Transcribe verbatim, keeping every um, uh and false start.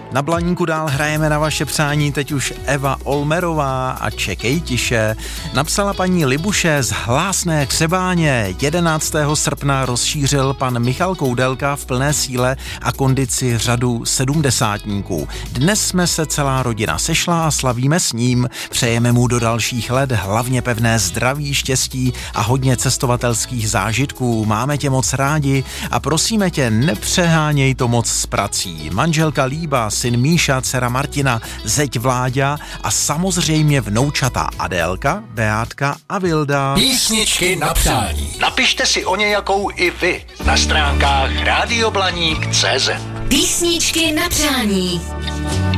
Na Blaníku dál hrajeme na vaše přání, teď už Eva Olmerová a Čekej tiše. Napsala paní Libuše z Hlásné Křebáně. jedenáctého srpna rozšířil pan Michal Koudelka v plné síle a kondici řadu sedmdesátníků. Dnes jsme se celá rodina sešla a slavíme s ním. Přejeme mu do dalších let hlavně pevné zdraví, štěstí a hodně cestovatelských zážitků. Máme tě moc rádi a prosíme tě, nepřeháněj to moc s prací. Manželka Líba, syn Míša, dcera Martina, zeď Vláďa a samozřejmě vnoučata Adélka, Beátka a Vilda. Písničky na přání. Napište si o nějakou i vy na stránkách rádio blaník tečka cé zet. Písničky na přání.